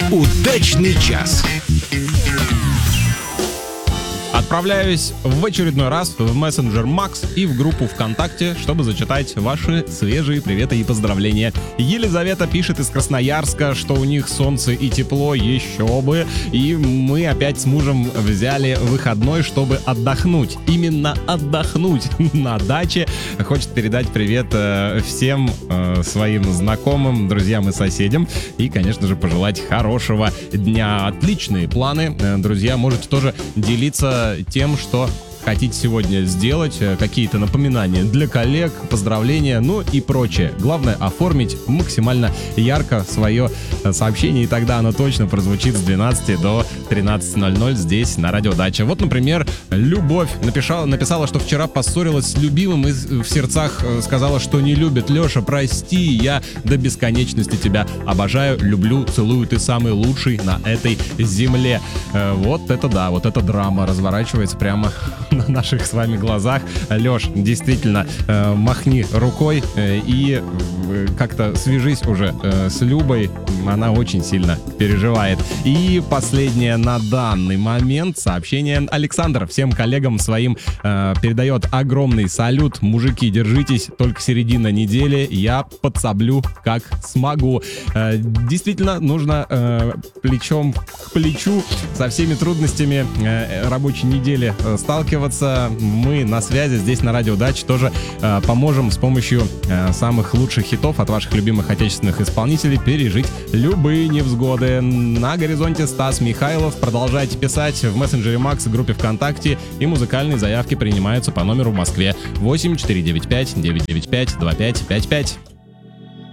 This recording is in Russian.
Удачный час. Отправляюсь в очередной раз в мессенджер Макс и в группу ВКонтакте, чтобы зачитать ваши свежие приветы и поздравления. Елизавета пишет из Красноярска, что у них солнце и тепло, еще бы. И мы опять с мужем взяли выходной, чтобы отдохнуть. Именно отдохнуть на даче. Хочет передать привет всем своим знакомым, друзьям и соседям. И, конечно же, пожелать хорошего дня. Отличные планы. Друзья, можете тоже делиться тем, что хотите сегодня сделать, какие-то напоминания для коллег, поздравления, ну и прочее. Главное оформить максимально ярко свое сообщение, и тогда оно точно прозвучит с 12 до 13:00 здесь на Радио Дача. Вот, например, Любовь написала, что вчера поссорилась с любимым и в сердцах сказала, что не любит. Леша, прости, я до бесконечности тебя обожаю, люблю, целую, ты самый лучший на этой земле. Вот это да, вот эта драма разворачивается прямо на наших с вами глазах. Леш, действительно, махни рукой и как-то свяжись уже с Любой, она очень сильно переживает. И последнее на данный момент сообщение. Александр всем коллегам своим передает огромный салют. Мужики, держитесь, только середина недели, я подсоблю как смогу. Действительно, нужно плечом к плечу со всеми трудностями рабочей недели сталкиваться. Мы на связи здесь на Радио Дача тоже поможем с помощью самых лучших хитов от ваших любимых отечественных исполнителей пережить любые невзгоды. На горизонте Стас Михайлов. Продолжайте писать в мессенджере Макс, в группе ВКонтакте, и музыкальные заявки принимаются по номеру в Москве 8 495 995 2555.